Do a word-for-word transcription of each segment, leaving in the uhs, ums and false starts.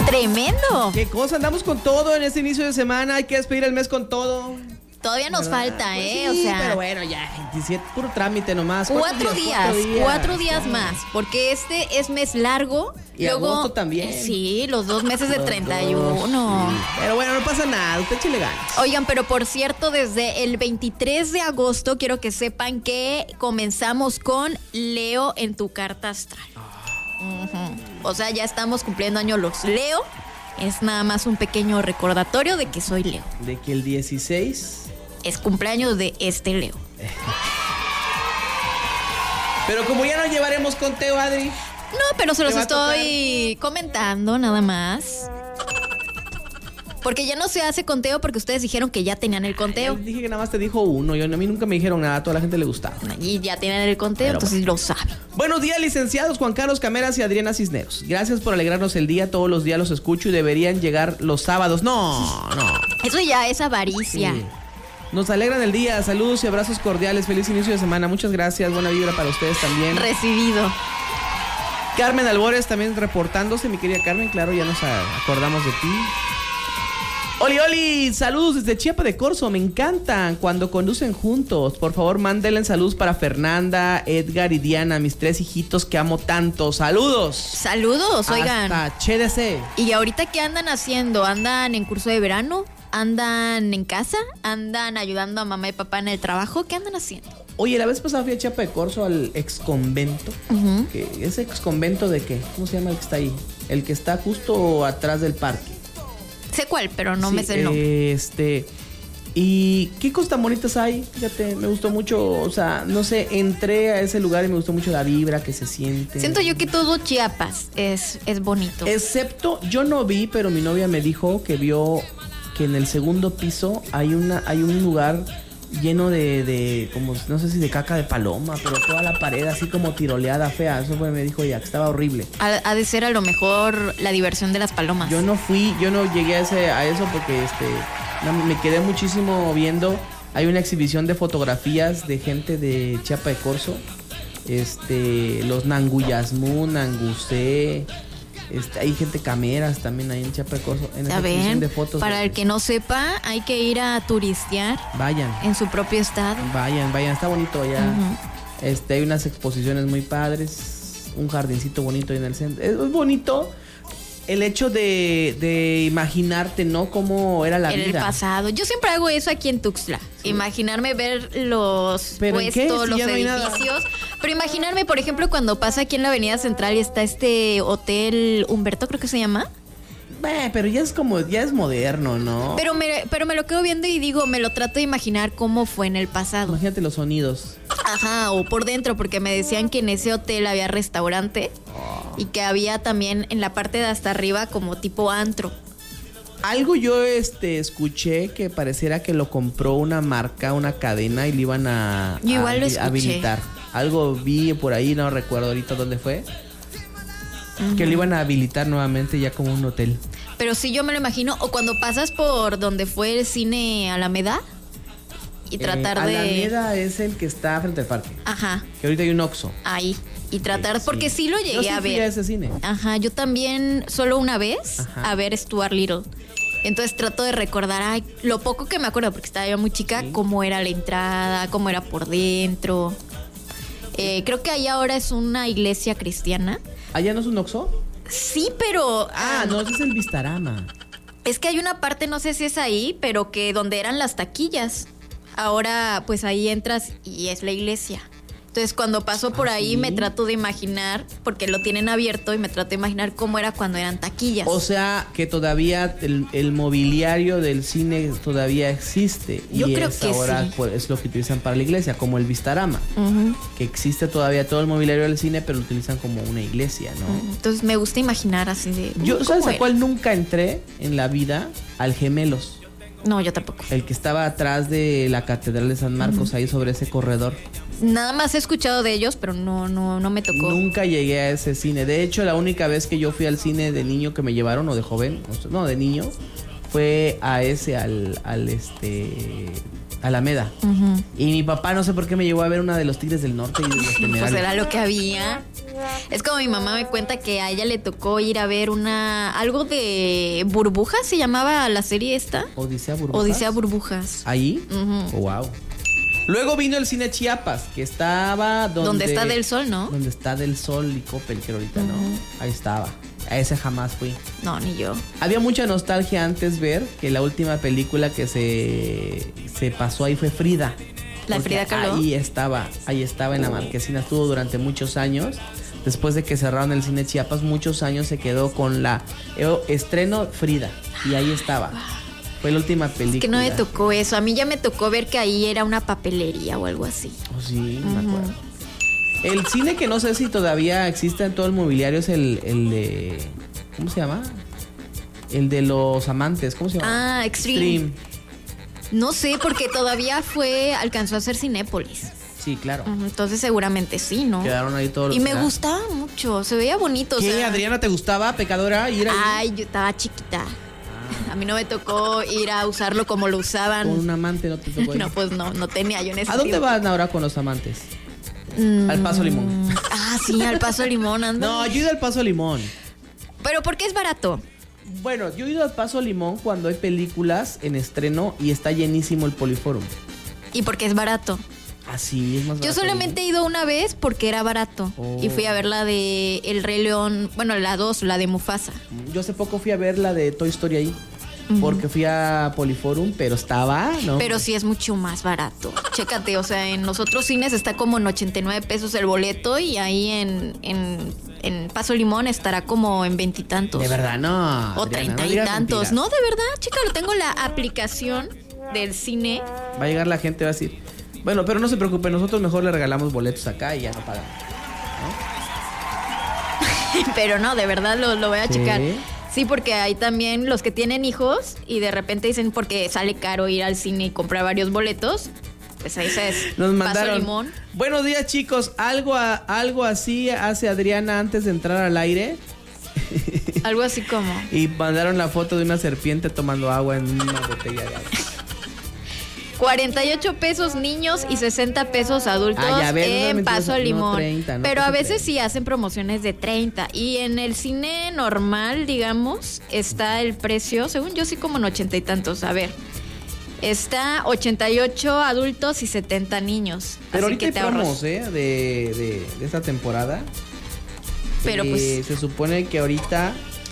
¡Tremendo! ¿Qué cosa? Andamos con todo en este inicio de semana. Hay que despedir el mes con todo. Todavía nos ¿verdad? falta, Pues ¿eh? sí, o sea, pero bueno, ya, veintisiete, puro trámite nomás. cuatro días, Cuatro días, cuatro días sí. más, porque este es mes largo. Y luego, agosto también. Sí, los dos meses de Los treinta y dos, uno. sí. Pero bueno, no pasa nada, usted échele ganas. Oigan, pero por cierto, desde el veintitrés de agosto quiero que sepan que comenzamos con Leo en tu carta astral. Uh-huh. O sea, ya estamos cumpliendo años los Leo. Es nada más un pequeño recordatorio de que soy Leo. De que el dieciséis... Es cumpleaños de este Leo. Pero como ya no llevaremos conteo, Adri. No, pero se los ¿Te va a estoy comentando nada más. Porque ya no se hace conteo porque ustedes dijeron que ya tenían el conteo. Yo dije que nada más te dijo uno. Yo, a mí nunca me dijeron nada. A toda la gente le gustaba. Y ya tienen el conteo, Pero entonces bueno. lo saben. Buenos días, licenciados Juan Carlos Cameras y Adriana Cisneros. Gracias por alegrarnos el día. Todos los días los escucho y deberían llegar los sábados. No, no. Eso ya es avaricia. Sí. Nos alegran el día. Saludos y abrazos cordiales. Feliz inicio de semana. Muchas gracias. Buena vibra para ustedes también. Recibido. Carmen Albores también reportándose. Mi querida Carmen, claro, ya nos acordamos de ti. Oli, Oli, saludos desde Chiapa de Corzo. Me encantan cuando conducen juntos. Por favor, mándenle saludos para Fernanda, Edgar y Diana, mis tres hijitos que amo tanto. Saludos. Saludos, oigan. Hasta H D C. ¿Y ahorita qué andan haciendo? ¿Andan en curso de verano? ¿Andan en casa? ¿Andan ayudando a mamá y papá en el trabajo? ¿Qué andan haciendo? Oye, la vez pasada fui a Chiapa de Corzo al ex convento. Uh-huh. ¿Ese ex convento de qué? ¿Cómo se llama el que está ahí? El que está justo atrás del parque. Sé cuál, pero no Sí, me sé el nombre. Este. ¿Y qué cosas tan bonitas hay? Fíjate, me gustó mucho. O sea, no sé, entré a ese lugar y me gustó mucho la vibra que se siente. Siento yo que todo Chiapas es, es bonito. Excepto, yo no vi, pero mi novia me dijo que vio que en el segundo piso hay una, hay un lugar lleno de, de, como, no sé si de caca de paloma, pero toda la pared así como tiroleada, fea. Eso fue, me dijo ella, que estaba horrible. Ha, ha de ser a lo mejor la diversión de las palomas. Yo no fui, yo no llegué a, ese, a eso porque este, no, me quedé muchísimo viendo. Hay una exhibición de fotografías de gente de Chiapa de Corzo. Este, los Nanguyasmú, Nangusé. Este, hay gente cameras también ahí en Chiapa de Corzo. En esa Ya exhibición ven, de fotos. para de, el que no sepa, hay que ir a turistear Vayan, en su propio estado. vayan, vayan. Está bonito allá. Ujú. Este, hay unas exposiciones muy padres. Un jardincito bonito ahí en el centro. Es, es bonito el hecho de, de imaginarte, ¿no? Cómo era la En vida. el pasado. Yo siempre hago eso aquí en Tuxtla. Sí. Imaginarme ver los ¿Pero en qué? puestos, Si los ya no hay nada. edificios. Pero imaginarme, por ejemplo, cuando pasa aquí en la Avenida Central y está este hotel Humberto, creo que se llama. Bah, pero ya es como, ya es moderno, ¿no? Pero me, pero me lo quedo viendo y digo, me lo trato de imaginar cómo fue en el pasado. Imagínate los sonidos. Ajá, o por dentro, porque me decían que en ese hotel había restaurante y que había también en la parte de hasta arriba como tipo antro. Algo yo este escuché que pareciera que lo compró una marca, una cadena y le iban a, Yo igual a- lo a escuché. habilitar. Algo vi por ahí, no recuerdo ahorita dónde fue. Uh-huh. Que lo iban a habilitar nuevamente ya como un hotel. Pero sí yo me lo imagino, o cuando pasas por donde fue el cine Alameda y tratar eh, de... Alameda es el que está frente al parque. Ajá, Que ahorita hay un Oxxo. ahí. Y tratar, Sí. porque sí lo llegué Yo sí a fui ver. a ese cine. Ajá, yo también solo una vez Ajá. a ver Stuart Little. Entonces trato de recordar, ay, lo poco que me acuerdo, porque estaba yo muy chica, Sí. cómo era la entrada, cómo era por dentro. Eh, creo que ahí ahora es una iglesia cristiana. ¿Allá no es un Oxxo? Sí, pero... Ah, no, ese es el Vistarama. Es que hay una parte, no sé si es ahí, pero que donde eran las taquillas. Ahora, pues ahí entras y es la iglesia. Entonces, cuando paso por ¿Ah, ahí, sí? me trato de imaginar, porque lo tienen abierto, y me trato de imaginar cómo era cuando eran taquillas. O sea, que todavía el, el mobiliario del cine todavía existe. Yo y creo es que ahora sí. pues, es lo que utilizan para la iglesia, como el Vistarama. Ujú. Que existe todavía todo el mobiliario del cine, pero lo utilizan como una iglesia, ¿no? Entonces, me gusta imaginar así de... Yo, ¿cómo ¿sabes a era? cuál nunca entré en la vida? Al Gemelos. No, yo tampoco. El que estaba atrás de la Catedral de San Marcos, ahí sobre ese corredor. Nada más he escuchado de ellos, pero no, no, no me tocó. Nunca llegué a ese cine. De hecho, la única vez que yo fui al cine de niño que me llevaron, o de joven, no, de niño, fue a ese, al, al este, Alameda. Uh-huh. Y mi papá no sé por qué me llevó a ver una de los Tigres del Norte y de los Pues Temerarios. era lo que había. Es como mi mamá me cuenta que a ella le tocó ir a ver una algo de burbujas, se llamaba la serie esta. Odisea Burbujas. Odisea Burbujas. ¿Ahí? Uh-huh. Oh, wow. Luego vino el cine Chiapas, que estaba donde... Donde está Del Sol, ¿no? Donde está Del Sol y Coppel, que ahorita Uh-huh. no. Ahí estaba. A ese jamás fui. No, ni yo. Había mucha nostalgia antes ver que la última película que se, se pasó ahí fue Frida. ¿La Porque Frida Kahlo? Ahí estaba, ahí estaba en la Marquesina, estuvo durante muchos años. Después de que cerraron el cine Chiapas, muchos años se quedó con la eh, estreno Frida. Y ahí estaba. Fue la última película. Es que no me tocó eso. A mí ya me tocó ver que ahí era una papelería o algo así. Oh, sí, Uh-huh. me acuerdo. El cine que no sé si todavía existe en todo el mobiliario es el, el de... ¿Cómo se llama? El de los amantes. ¿Cómo se llama? Ah, Extreme. No sé, porque todavía fue, alcanzó a ser Cinépolis. Sí, claro. Uh-huh. Entonces seguramente sí, ¿no? Quedaron ahí todos los... Y me ¿verdad? gustaba mucho, se veía bonito. ¿Qué, o sea, Adriana, te gustaba, pecadora, ir ahí? Ay, yo estaba chiquita. A mí no me tocó ir a usarlo como lo usaban. Con un amante no te tocó ir. No, pues no, no tenía yo en ese ¿A dónde tiempo. van ahora con los amantes? Mm, Al Paso Limón. Ah, sí, al Paso Limón, anda. No, yo he ido al Paso Limón. Pero ¿por qué es barato? Bueno, yo he ido al Paso Limón cuando hay películas en estreno y está llenísimo el Poliforum. ¿Y por qué es barato? Así es más barato. Yo solamente he ido una vez porque era barato. Oh. Y fui a ver la de El Rey León, bueno, la dos, la de Mufasa. Yo hace poco fui a ver la de Toy Story ahí. Ujú. Porque fui a Poliforum, pero estaba, ¿no? Pero sí es mucho más barato. Chécate, o sea, en los otros cines está como en ochenta y nueve pesos el boleto y ahí en, en, en Paso Limón estará como en veintitantos. De verdad, no. O Adriana, treinta no y digas tantos. mentiras. No, de verdad, chica, lo tengo en la aplicación del cine. Va a llegar la gente y va a decir, bueno, pero no se preocupe, nosotros mejor le regalamos boletos acá y ya no pagan. Pero no, de verdad lo, lo voy a ¿Sí? checar. Sí, porque hay también los que tienen hijos y de repente dicen porque sale caro ir al cine y comprar varios boletos. Pues ahí se es Nos Paso mandaron. Limón. Buenos días, chicos. Algo, a- algo así hace Adriana antes de entrar al aire. Algo así como. Y mandaron la foto de una serpiente tomando agua en una botella de agua. cuarenta y ocho pesos niños y sesenta pesos adultos Ay, a ver, no en mentiras, Paso no, Limón. treinta, no, Pero a pues, veces treinta. sí hacen promociones de treinta. Y en el cine normal, digamos, está el precio, según yo sí como en ochenta y tantos. A ver, está ochenta y ocho adultos y setenta niños. Pero Así ahorita que hay te ahorras. promos, ¿eh? De, de, de esta temporada. Pero, Eh, pues- Se supone que ahorita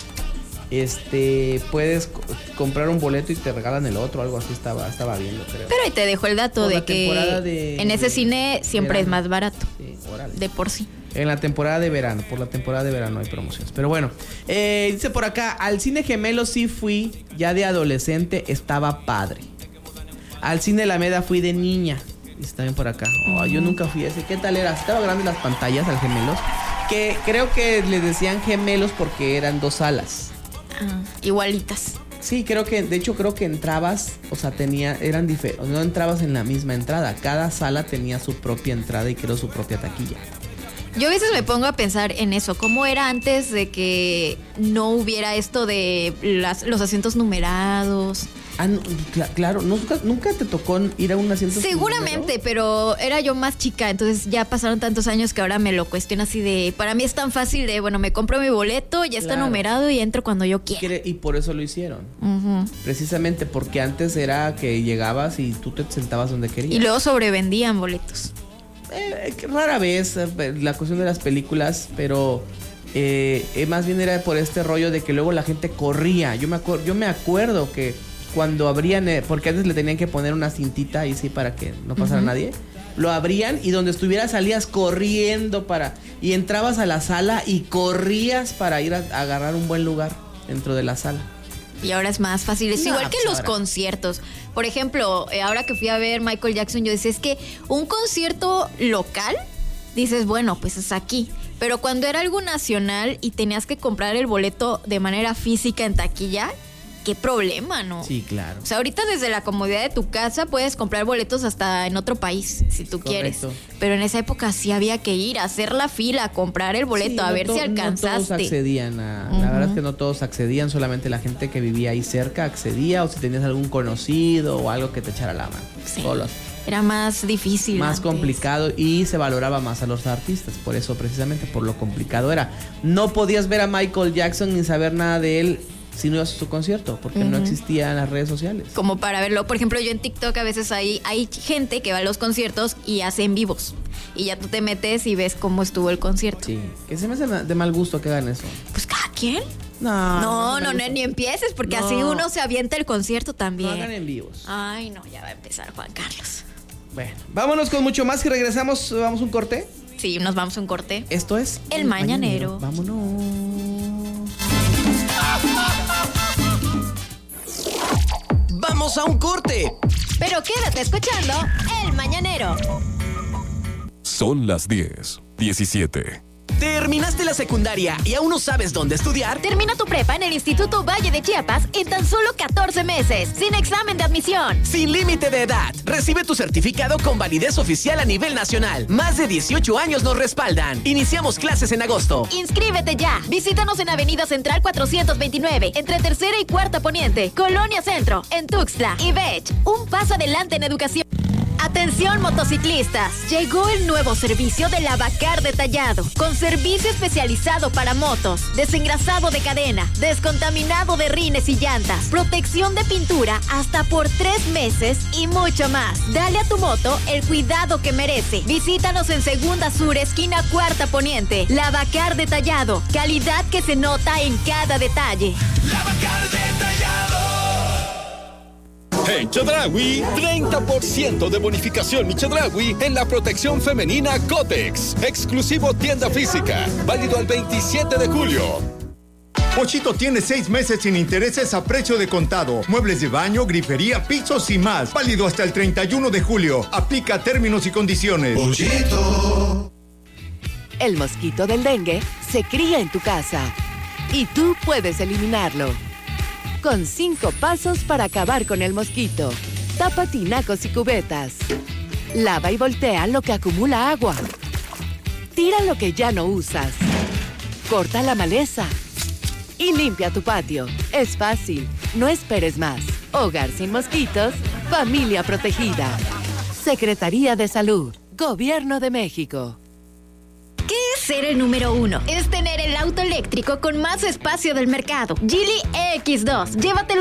este puedes co- comprar un boleto y te regalan el otro, algo así estaba, estaba viendo, creo. Pero ahí te dejo el dato Por de la que temporada de- en ese cine siempre verano. es más barato. Sí, órale. De por sí. En la temporada de verano, por la temporada de verano hay promociones. Pero bueno, eh, dice por acá, al cine Gemelo sí fui, ya de adolescente, estaba padre. Al cine Alameda fui de niña. Dice también por acá. Oh, yo nunca fui a ese. ¿Qué tal era? Estaba grande las pantallas al Gemelos. Que creo que les decían gemelos porque eran dos salas. Ah, igualitas. Sí, creo que, de hecho creo que entrabas, o sea, tenía, eran diferentes, no entrabas en la misma entrada. Cada sala tenía su propia entrada y creo su propia taquilla. Yo a veces me pongo a pensar en eso, cómo era antes de que no hubiera esto de las, los asientos numerados. Ah, no, cla- claro, ¿nunca, nunca te tocó ir a un asiento sin Seguramente, número? pero era yo más chica, entonces ya pasaron tantos años que ahora me lo cuestiono así de, para mí es tan fácil de, bueno, me compro mi boleto, ya está Claro. numerado y entro cuando yo quiera. Quiere- Y por eso lo hicieron. Ujú. Precisamente porque antes era que llegabas y tú te sentabas donde querías. Y luego sobrevendían boletos. Eh, que rara vez eh, la cuestión de las películas, pero eh, eh, más bien era por este rollo de que luego la gente corría. Yo me, acuer- yo me acuerdo que cuando abrían, eh, porque antes le tenían que poner una cintita ahí sí para que no pasara Ujú. nadie, lo abrían y donde estuvieras salías corriendo para y entrabas a la sala y corrías para ir a, a agarrar un buen lugar dentro de la sala. Y ahora es más fácil. Es No, igual que pues los ahora. conciertos. Por ejemplo, eh, ahora que fui a ver Michael Jackson, yo decía, es que un concierto local, dices, bueno, pues es aquí. Pero cuando era algo nacional y tenías que comprar el boleto de manera física en taquilla, qué problema, ¿no? Sí, claro. O sea, ahorita desde la comodidad de tu casa puedes comprar boletos hasta en otro país, si tú quieres. Pero en esa época sí había que ir a hacer la fila, a comprar el boleto, sí, a ver to- si alcanzaste. No todos accedían a... Uh-huh. La verdad es que no todos accedían, solamente la gente que vivía ahí cerca accedía, o si tenías algún conocido o algo que te echara la mano. Sí. Todos. Era más difícil. Más antes. complicado, y se valoraba más a los artistas. Por eso, precisamente, por lo complicado era. No podías ver a Michael Jackson ni saber nada de él si no ibas a su concierto, porque uh-huh. no existían las redes sociales. Como para verlo. Por ejemplo, yo en TikTok a veces hay, hay gente que va a los conciertos y hace en vivos. Y ya tú te metes y ves cómo estuvo el concierto. Sí, que se me hace de mal gusto que hagan eso. Pues cada quien. No, no, no, no, no, ni empieces, porque no. así uno se avienta el concierto también. No hagan en vivos. Ay, no, ya va a empezar Juan Carlos. Bueno, vámonos con mucho más y regresamos. ¿Vamos a un corte? Sí, nos vamos a un corte. Esto es El, el Mañanero. Mañanero. Vámonos. Vamos a un corte. Pero quédate escuchando El Mañanero. Son las diez, diecisiete. ¿Terminaste la secundaria y aún no sabes dónde estudiar? Termina tu prepa en el Instituto Valle de Chiapas en tan solo catorce meses, sin examen de admisión. Sin límite de edad. Recibe tu certificado con validez oficial a nivel nacional. Más de dieciocho años nos respaldan. Iniciamos clases en agosto. Inscríbete ya. Visítanos en Avenida Central cuatrocientos veintinueve, entre Tercera y Cuarta Poniente, Colonia Centro, en Tuxtla y Bech. Un paso adelante en educación. Atención motociclistas, llegó el nuevo servicio de Lavacar Detallado, con servicio especializado para motos, desengrasado de cadena, descontaminado de rines y llantas, protección de pintura hasta por tres meses y mucho más. Dale a tu moto el cuidado que merece. Visítanos en Segunda Sur, esquina Cuarta Poniente. Lavacar Detallado, calidad que se nota en cada detalle. Lavacar Detallado. En Chedraui, treinta por ciento de bonificación y Chedraui en la protección femenina Cotex. Exclusivo tienda física. Válido al veintisiete de julio. Pochito tiene seis meses sin intereses a precio de contado. Muebles de baño, grifería, pisos y más. Válido hasta el treinta y uno de julio. Aplica términos y condiciones. Pochito. El mosquito del dengue se cría en tu casa y tú puedes eliminarlo. Con cinco pasos para acabar con el mosquito. Tapa tinacos y cubetas. Lava y voltea lo que acumula agua. Tira lo que ya no usas. Corta la maleza. Y limpia tu patio. Es fácil. No esperes más. Hogar sin mosquitos. Familia protegida. Secretaría de Salud. Gobierno de México. ¿Qué es ser el número uno? Es tener el auto eléctrico con más espacio del mercado. Geely E X dos. Llévatelo